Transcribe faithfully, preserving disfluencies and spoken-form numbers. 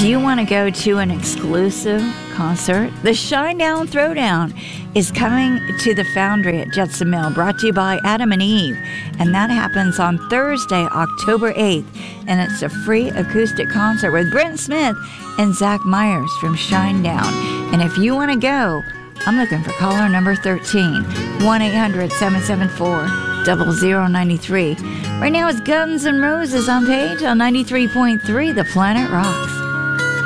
Do you want to go to an exclusive concert? The Shinedown Throwdown is coming to the Foundry at Judson Mill, brought to you by Adam and Eve. And that happens on Thursday, October eighth. And it's a free acoustic concert with Brent Smith and Zach Myers from Shinedown. And if you want to go, I'm looking for caller number thirteen, one eight hundred seven seven four zero zero nine three. Right now it's Guns N' Roses on Page on ninety-three point three The Planet Rocks.